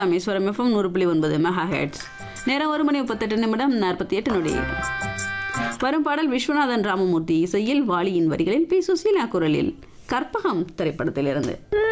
Rameswaram FM 100.9 mega hertz. நேரம் 1:38 48 நொடி. வரும் பாடல் விஸ்வநாதன் ராமமூர்த்தி இசையில் வாலியின் வரிகளில் பி. சுசீலா குரலில் கற்பகம் திரைப்படத்திலிருந்து.